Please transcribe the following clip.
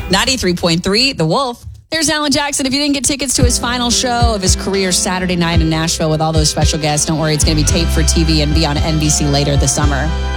93.3, The Wolf. There's Alan Jackson. If you didn't get tickets to his final show of his career Saturday night in Nashville with all those special guests, don't worry. It's going to be taped for TV and be on NBC later this summer.